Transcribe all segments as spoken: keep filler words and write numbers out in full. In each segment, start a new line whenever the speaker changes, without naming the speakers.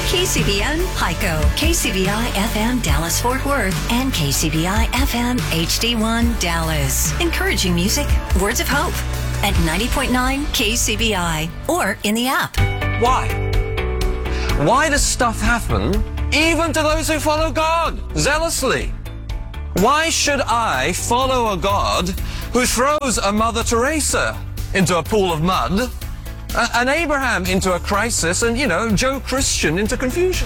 K C B N Pico, K C B I F M Dallas Fort Worth, and K C B I F M H D one Dallas. Encouraging music, words of hope at ninety point nine K C B I or in the app.
Why? Why does stuff happen even to those who follow God zealously? Why should I follow a God who throws a Mother Teresa into a pool of mud, an Abraham into a crisis, and, you know, Joe Christian into confusion?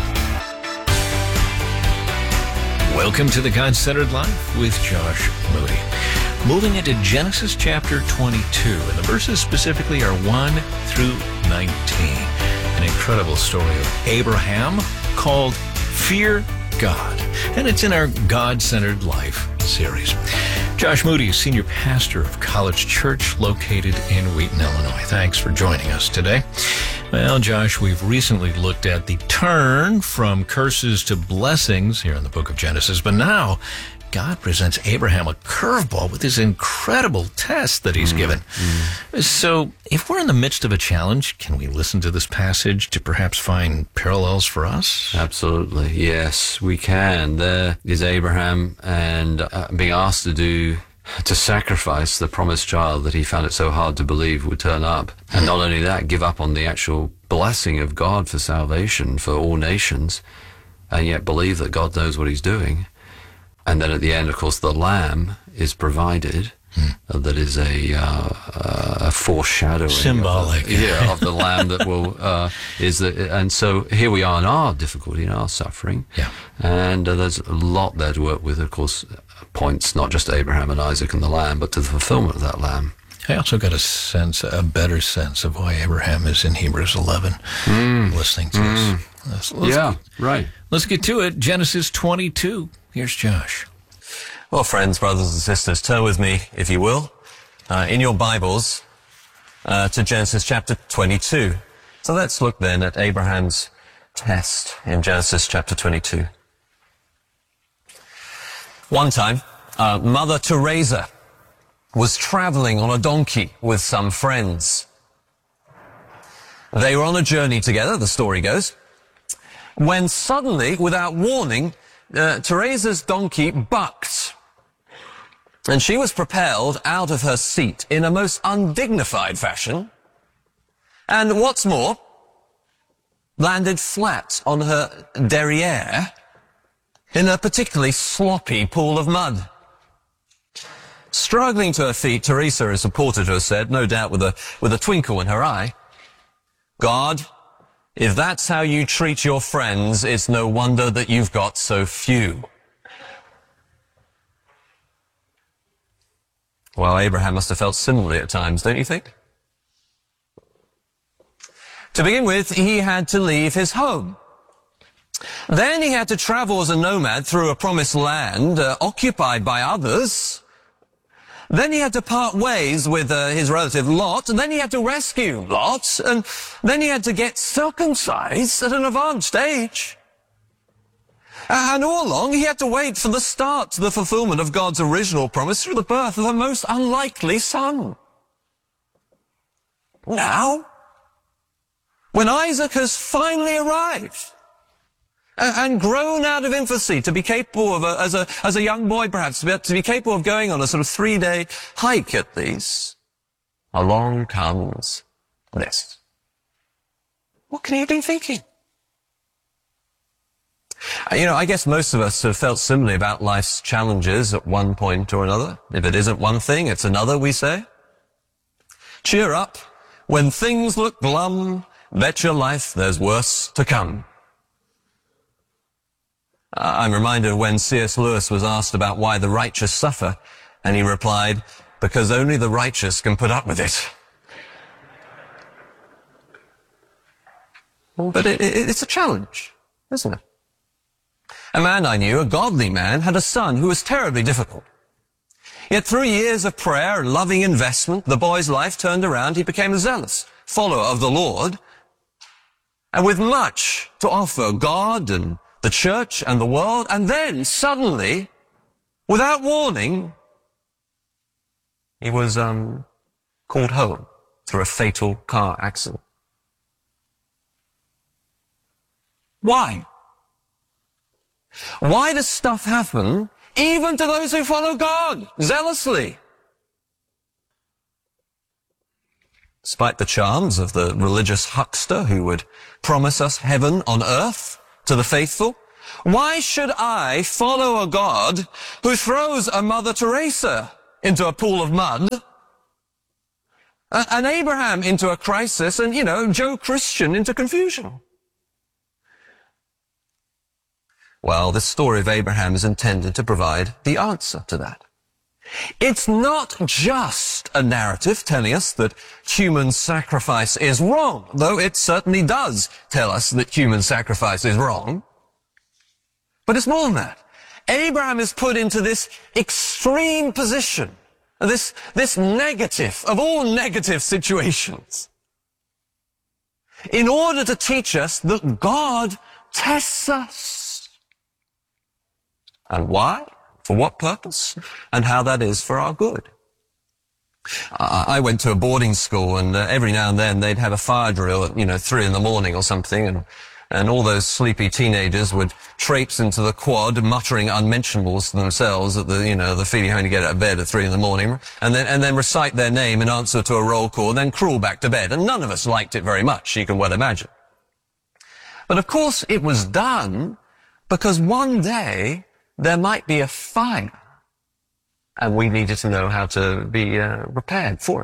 Welcome to the God-Centered Life with Josh Moody. Moving into Genesis chapter twenty-two, and the verses specifically are one through nineteen. An incredible story of Abraham called Fear God, and it's in our God-Centered Life series. Josh Moody is senior pastor of College Church located in Wheaton, Illinois. Thanks for joining us today. Well, Josh, we've recently looked at the turn from curses to blessings here in the book of Genesis, but now God presents Abraham a curveball with this incredible test that he's mm, given. Mm. So if we're in the midst of a challenge, can we listen to this passage to perhaps find parallels for us?
Absolutely. Yes, we can. There is Abraham and uh, being asked to do, to sacrifice the promised child that he found it so hard to believe would turn up. And not only that, give up on the actual blessing of God for salvation for all nations, and yet believe that God knows what he's doing. And then at the end, of course, the lamb is provided. Hmm. Uh, that is a, uh, a foreshadowing,
symbolic,
of the, yeah, of the lamb that will uh, is the. And so here we are in our difficulty, in our suffering,
yeah.
And uh, there's a lot there to work with. Of course, points not just to Abraham and Isaac and the lamb, but to the fulfillment of that lamb.
I also got a sense, a better sense of why Abraham is in Hebrews eleven, mm. listening to mm. this. Let's, let's
yeah,
get,
right.
Let's get to it. Genesis twenty-two. Here's Josh.
Well, friends, brothers and sisters, turn with me, if you will, uh, in your Bibles, uh, to Genesis chapter twenty-two. So let's look then at Abraham's test in Genesis chapter twenty-two. One time, uh, Mother Teresa was traveling on a donkey with some friends. They were on a journey together, the story goes, when suddenly, without warning, uh, Teresa's donkey bucked. And she was propelled out of her seat in a most undignified fashion. And what's more, landed flat on her derriere in a particularly sloppy pool of mud. Struggling to her feet, Teresa is reported to have said, no doubt with a, with a twinkle in her eye, God, if that's how you treat your friends, it's no wonder that you've got so few. Well, Abraham must have felt similarly at times, don't you think? To begin with, he had to leave his home. Then he had to travel as a nomad through a promised land uh, occupied by others. Then he had to part ways with uh, his relative Lot, and then he had to rescue Lot, and then he had to get circumcised at an advanced age. And all along, he had to wait for the start to the fulfillment of God's original promise through the birth of a most unlikely son. Now, when Isaac has finally arrived and grown out of infancy to be capable of, a, as, a, as a young boy perhaps, to be, to be capable of going on a sort of three-day hike at least, along comes this. What can he have been thinking? You know, I guess most of us have felt similarly about life's challenges at one point or another. If it isn't one thing, it's another, we say. Cheer up. When things look glum, bet your life there's worse to come. I'm reminded when C S Lewis was asked about why the righteous suffer, and he replied, because only the righteous can put up with it. But it, it, it's a challenge, isn't it? A man I knew, a godly man, had a son who was terribly difficult. Yet through years of prayer and loving investment, the boy's life turned around. He became a zealous follower of the Lord, and with much to offer God and the church and the world. And then suddenly, without warning, he was um, called home through a fatal car accident. Why? Why does stuff happen even to those who follow God zealously? Despite the charms of the religious huckster who would promise us heaven on earth to the faithful, why should I follow a God who throws a Mother Teresa into a pool of mud, an Abraham into a crisis, and, you know, Joe Christian into confusion? Well, this story of Abraham is intended to provide the answer to that. It's not just a narrative telling us that human sacrifice is wrong, though it certainly does tell us that human sacrifice is wrong. But it's more than that. Abraham is put into this extreme position, this, this negative of all negative situations, in order to teach us that God tests us. And why? For what purpose? And how that is for our good. I went to a boarding school, and uh, every now and then they'd have a fire drill at, you know, three in the morning or something, and and all those sleepy teenagers would traipse into the quad, muttering unmentionables to themselves at the, you know, the feeling having to get out of bed at three in the morning, and then and then recite their name in answer to a roll call, and then crawl back to bed. And none of us liked it very much, you can well imagine. But of course it was done because one day there might be a fire, and we needed to know how to be uh, prepared for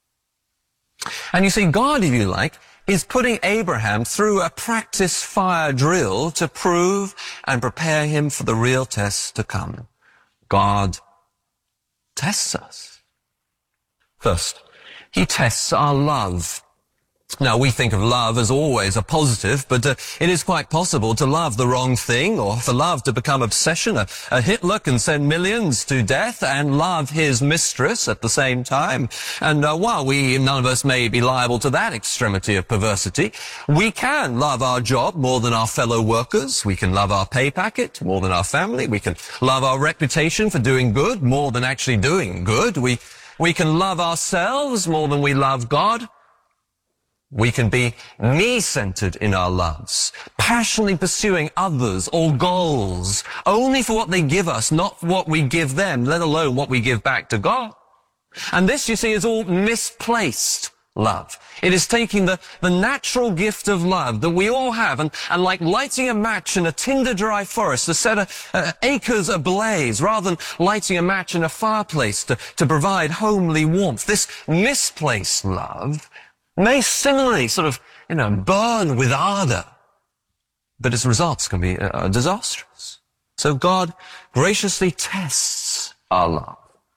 it. And you see, God, if you like, is putting Abraham through a practice fire drill to prove and prepare him for the real tests to come. God tests us. First, he tests our love. Now, we think of love as always a positive, but uh, it is quite possible to love the wrong thing, or for love to become obsession. A, a Hitler can send millions to death and love his mistress at the same time. And uh, while we, none of us may be liable to that extremity of perversity, we can love our job more than our fellow workers. We can love our pay packet more than our family. We can love our reputation for doing good more than actually doing good. We, we can love ourselves more than we love God. We can be me-centered in our loves, passionately pursuing others or goals only for what they give us, not for what we give them, let alone what we give back to God. And this, you see, is all misplaced love. It is taking the, the natural gift of love that we all have and, and like lighting a match in a tinder-dry forest to set a, uh, acres ablaze rather than lighting a match in a fireplace to, to provide homely warmth. This misplaced love may similarly sort of, you know, burn with ardor, but its results can be uh, disastrous. So God graciously tests our love.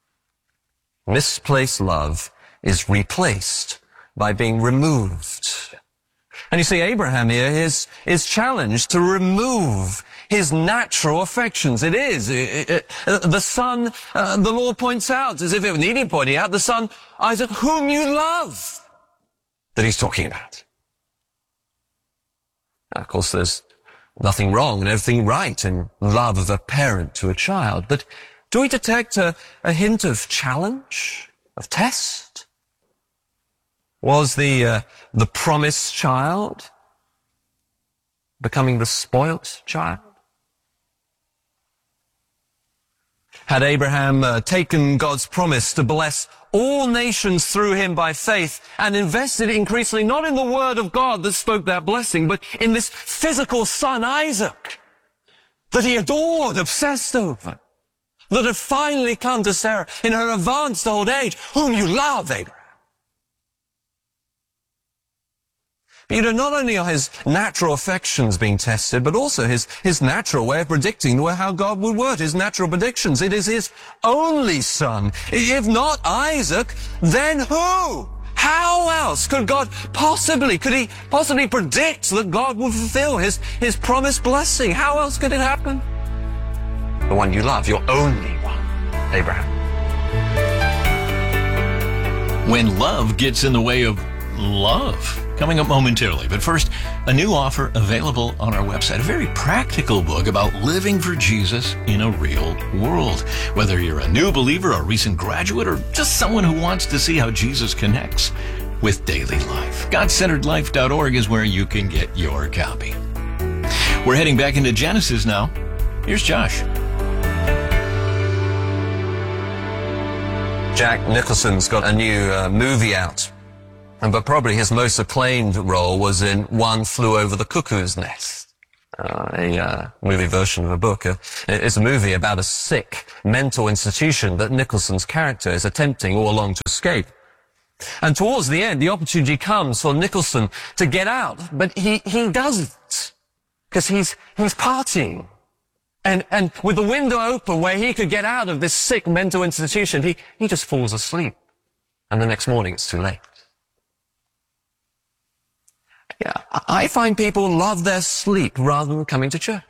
Misplaced love is replaced by being removed. And you see, Abraham here is, is challenged to remove his natural affections. It is. It, it, it, the son, uh, the law points out, as if it needed pointing out, the son, Isaac, whom you love, that he's talking about. Now, of course, there's nothing wrong and everything right in love of a parent to a child, but do we detect a, a hint of challenge, of test? Was the uh, the promised child becoming the spoilt child? Had Abraham uh, taken God's promise to bless all nations through him by faith and invested increasingly not in the word of God that spoke that blessing, but in this physical son Isaac that he adored, obsessed over, that had finally come to Sarah in her advanced old age, whom you love, Abraham. But you know, not only are his natural affections being tested, but also his, his natural way of predicting how God would work, his natural predictions. It is his only son. If not Isaac, then who? How else could God possibly, could he possibly predict that God would fulfill his, his promised blessing? How else could it happen? The one you love, your only one, Abraham.
When love gets in the way of love. Coming up momentarily. But first, a new offer available on our website. A very practical book about living for Jesus in a real world. Whether you're a new believer, a recent graduate, or just someone who wants to see how Jesus connects with daily life. God centered life dot org is where you can get your copy. We're heading back into Genesis now. Here's Josh.
Jack Nicholson's got a new uh, movie out, but probably his most acclaimed role was in One Flew Over the Cuckoo's Nest, uh, a uh, movie version of a book. Uh, it's a movie about a sick mental institution that Nicholson's character is attempting all along to escape. And towards the end, the opportunity comes for Nicholson to get out, but he, he doesn't, because he's, he's partying. And, and with the window open where he could get out of this sick mental institution, he, he just falls asleep. And the next morning it's too late. Yeah, I find people love their sleep rather than coming to church.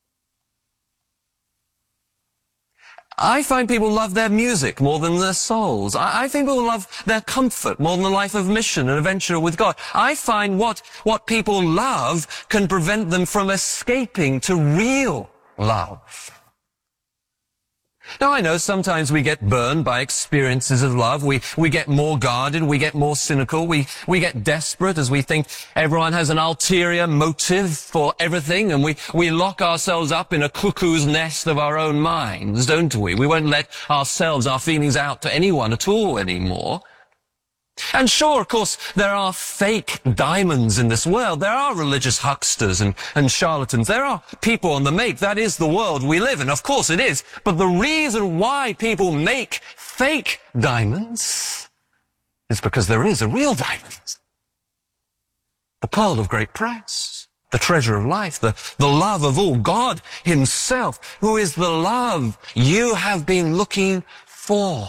I find people love their music more than their souls. I, I think people love their comfort more than a life of mission and adventure with God. I find what, what people love can prevent them from escaping to real love. Now, I know sometimes we get burned by experiences of love. We, we get more guarded. We get more cynical. We, we get desperate as we think everyone has an ulterior motive for everything, and we, we lock ourselves up in a cuckoo's nest of our own minds, don't we? We won't let ourselves, our feelings out to anyone at all anymore. And sure, of course, there are fake diamonds in this world. There are religious hucksters and, and charlatans. There are people on the make. That is the world we live in. Of course it is. But the reason why people make fake diamonds is because there is a real diamond. The pearl of great price. The treasure of life. The, the love of all. God himself, who is the love you have been looking for.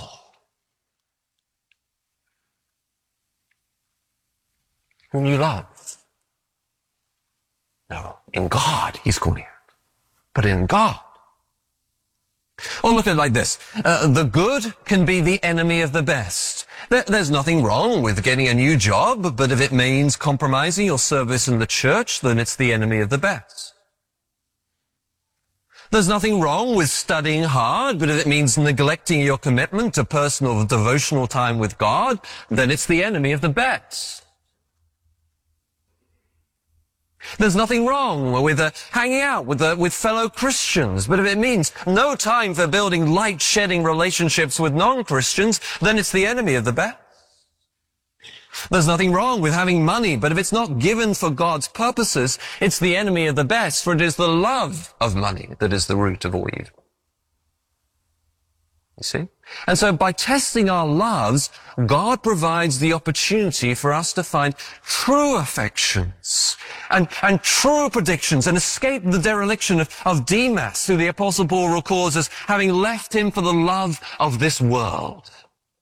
Whom you love. No, in God he's calling out. But in God. Or look at it like this. Uh, the good can be the enemy of the best. There, there's nothing wrong with getting a new job, but if it means compromising your service in the church, then it's the enemy of the best. There's nothing wrong with studying hard, but if it means neglecting your commitment to personal devotional time with God, then it's the enemy of the best. There's nothing wrong with uh, hanging out with uh, with fellow Christians, but if it means no time for building light-shedding relationships with non-Christians, then it's the enemy of the best. There's nothing wrong with having money, but if it's not given for God's purposes, it's the enemy of the best, for it is the love of money that is the root of all evil. You see? And so by testing our loves, God provides the opportunity for us to find true affections and, and true predictions and escape the dereliction of, of Demas, who the Apostle Paul records as having left him for the love of this world.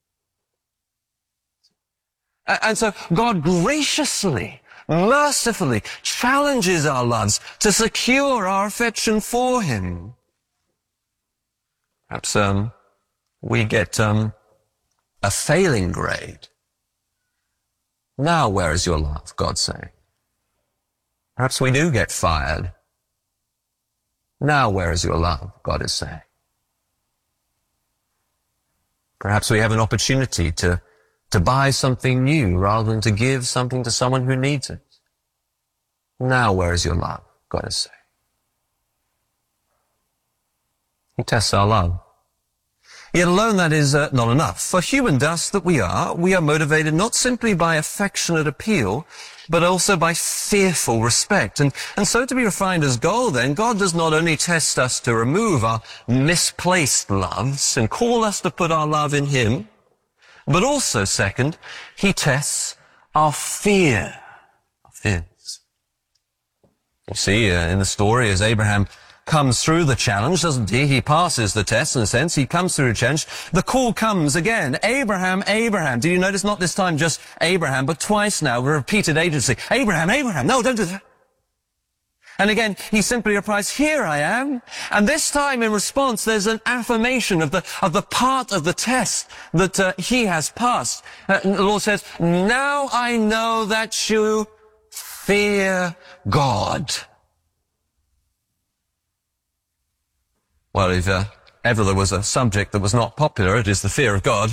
And so God graciously, mercifully challenges our loves to secure our affection for him. Perhaps, um, we get um, a failing grade. Now where is your love, God's saying? Perhaps we do get fired. Now where is your love, God is saying? Perhaps we have an opportunity to, to buy something new rather than to give something to someone who needs it. Now where is your love, God is saying? He tests our love. Yet alone that is uh, not enough. For human dust that we are, we are motivated not simply by affectionate appeal, but also by fearful respect. And, and so to be refined as gold, then, God does not only test us to remove our misplaced loves and call us to put our love in him, but also, second, he tests our fear of his. You see, uh, in the story, as Abraham comes through the challenge, doesn't he? He passes the test in a sense. He comes through the challenge. The call comes again. Abraham, Abraham. Did you notice not this time just Abraham, but twice now, with repeated agency. Abraham, Abraham. No, don't do that. And again, he simply replies, here I am. And this time in response, there's an affirmation of the, of the part of the test that uh, he has passed. Uh, the Lord says, now I know that you fear God. Well, if uh, ever there was a subject that was not popular, it is the fear of God.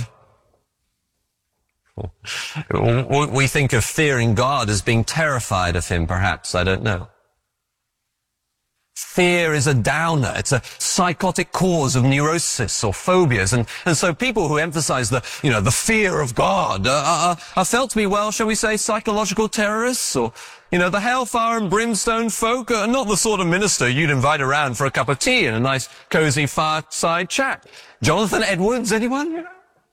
We think of fearing God as being terrified of him, perhaps. I don't know. Fear is a downer. It's a psychotic cause of neurosis or phobias. And, and so people who emphasize the, you know, the fear of God uh, are, are felt to be, well, shall we say, psychological terrorists, or, you know, the hellfire and brimstone folk are not the sort of minister you'd invite around for a cup of tea and a nice cozy fireside chat. Jonathan Edwards, anyone? You know?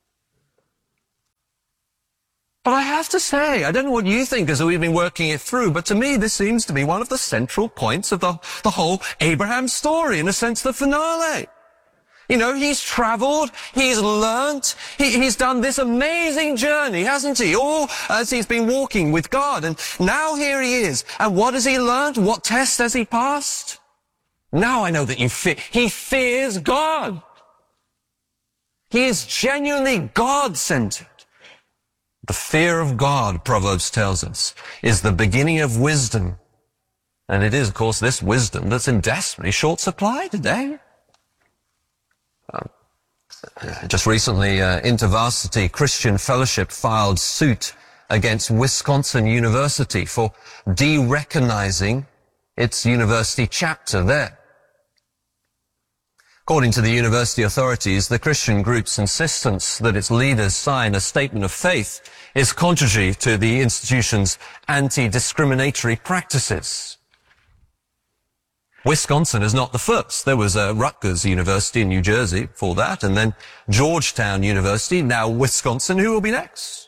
But I have to say, I don't know what you think as we've been working it through, but to me this seems to be one of the central points of the, the whole Abraham story, in a sense the finale. You know, he's traveled, he's learnt, he, he's done this amazing journey, hasn't he? All as he's been walking with God, and now here he is. And what has he learnt? What test has he passed? Now I know that you fear, he fears God. He is genuinely God-centered. The fear of God, Proverbs tells us, is the beginning of wisdom. And it is, of course, this wisdom that's in desperately short supply today. Um, just recently, uh, InterVarsity Christian Fellowship filed suit against Wisconsin University for de-recognizing its university chapter there. According to the university authorities, the Christian group's insistence that its leaders sign a statement of faith is contrary to the institution's anti-discriminatory practices. Wisconsin is not the first. There was uh, Rutgers University in New Jersey before that, and then Georgetown University, now Wisconsin. Who will be next?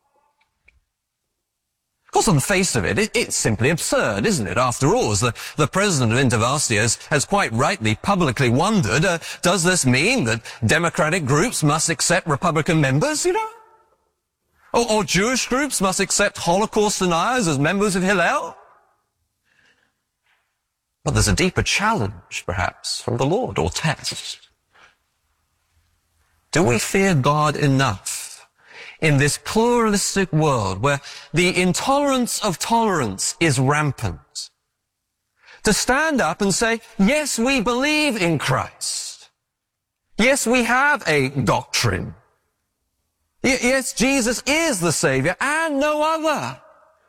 Of course, on the face of it, it, it's simply absurd, isn't it? After all, as the, the president of InterVarsity has, has quite rightly publicly wondered, uh, does this mean that Democratic groups must accept Republican members, you know? Or, or Jewish groups must accept Holocaust deniers as members of Hillel? But there's a deeper challenge, perhaps, from the Lord, or test. Do we fear God enough in this pluralistic world where the intolerance of tolerance is rampant, to stand up and say, yes, we believe in Christ. Yes, we have a doctrine. Y- yes, Jesus is the Savior and no other.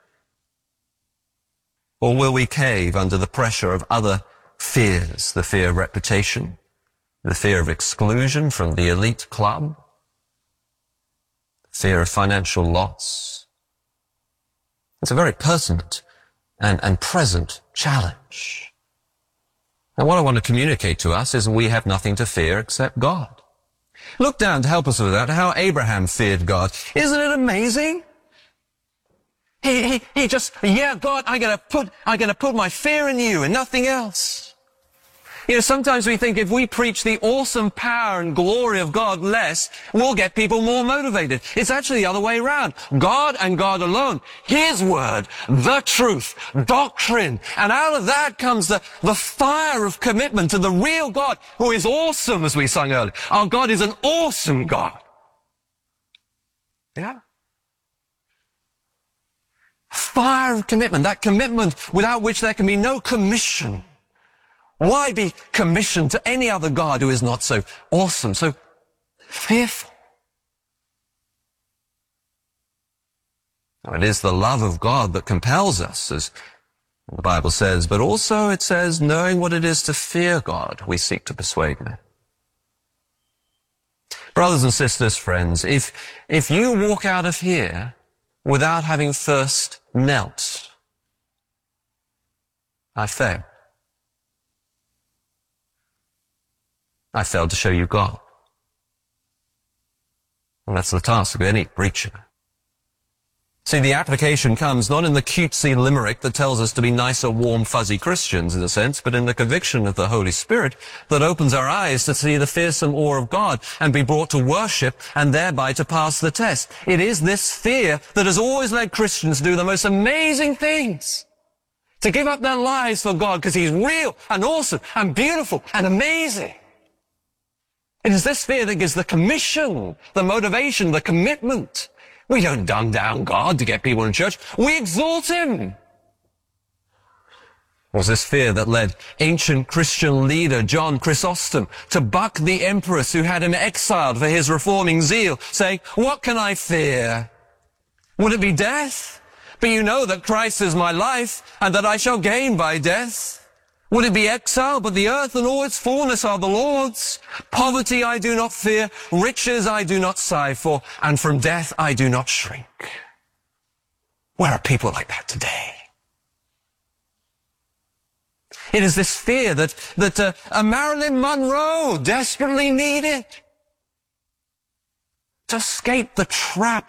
Or will we cave under the pressure of other fears, the fear of reputation, the fear of exclusion from the elite club, fear of financial loss? It's a very pertinent and, and present challenge. And what I want to communicate to us is we have nothing to fear except God. Look down to help us with that, how Abraham feared God. Isn't it amazing? He, he, he just, yeah, God, I'm gonna put, I'm gonna put my fear in you and nothing else. You know, sometimes we think if we preach the awesome power and glory of God less, we'll get people more motivated. It's actually the other way around. God and God alone. His word, the truth, doctrine. And out of that comes the, the fire of commitment to the real God, who is awesome, as we sang earlier. Our God is an awesome God. Yeah. Fire of commitment, that commitment without which there can be no commission. Why be commissioned to any other God who is not so awesome, so fearful? Now, it is the love of God that compels us, as the Bible says, but also it says, knowing what it is to fear God, we seek to persuade men. Brothers and sisters, friends, if, if you walk out of here without having first knelt, I fail. I failed to show you God. And that's the task of any preacher. See, the application comes not in the cutesy limerick that tells us to be nicer, warm, fuzzy Christians, in a sense, but in the conviction of the Holy Spirit that opens our eyes to see the fearsome awe of God and be brought to worship and thereby to pass the test. It is this fear that has always led Christians to do the most amazing things. To give up their lives for God because He's real and awesome and beautiful and amazing. It is this fear that gives the commission, the motivation, the commitment. We don't dumb down God to get people in church. We exalt Him. It was this fear that led ancient Christian leader John Chrysostom to buck the empress who had him exiled for his reforming zeal, saying, what can I fear? Would it be death? But you know that Christ is my life and that I shall gain by death. Would it be exile? But the earth and all its fullness are the Lord's. Poverty I do not fear, riches I do not sigh for, and from death I do not shrink. Where are people like that today? It is this fear that, that uh, a Marilyn Monroe desperately needed to escape the trap